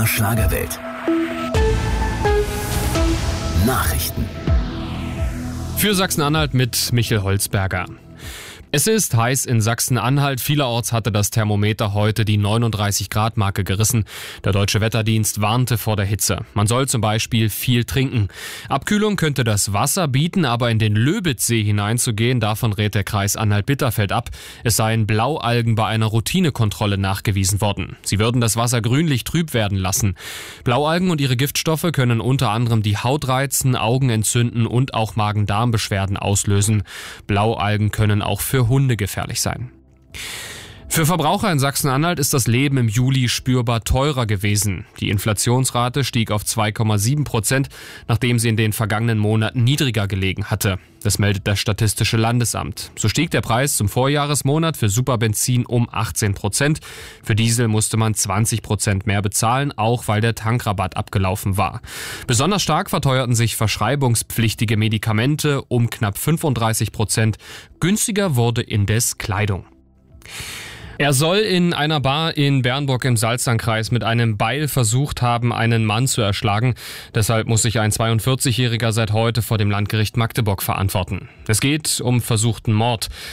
MDR Schlagerwelt. Nachrichten. Für Sachsen-Anhalt mit Michel Holzberger. Es ist heiß in Sachsen-Anhalt. Vielerorts hatte das Thermometer heute die 39-Grad-Marke gerissen. Der Deutsche Wetterdienst warnte vor der Hitze. Man soll zum Beispiel viel trinken. Abkühlung könnte das Wasser bieten, aber in den Löbitzsee hineinzugehen, davon rät der Kreis Anhalt-Bitterfeld ab. Es seien Blaualgen bei einer Routinekontrolle nachgewiesen worden. Sie würden das Wasser grünlich trüb werden lassen. Blaualgen und ihre Giftstoffe können unter anderem die Haut reizen, Augen entzünden und auch Magen-Darm-Beschwerden auslösen. Blaualgen können auch für Hunde gefährlich sein. Für Verbraucher in Sachsen-Anhalt ist das Leben im Juli spürbar teurer gewesen. Die Inflationsrate stieg auf 2,7%, nachdem sie in den vergangenen Monaten niedriger gelegen hatte. Das meldet das Statistische Landesamt. So stieg der Preis zum Vorjahresmonat für Superbenzin um 18%. Für Diesel musste man 20% mehr bezahlen, auch weil der Tankrabatt abgelaufen war. Besonders stark verteuerten sich verschreibungspflichtige Medikamente um knapp 35%. Günstiger wurde indes Kleidung. Er soll in einer Bar in Bernburg im Salzlandkreis mit einem Beil versucht haben, einen Mann zu erschlagen. Deshalb muss sich ein 42-Jähriger seit heute vor dem Landgericht Magdeburg verantworten. Es geht um versuchten Mord.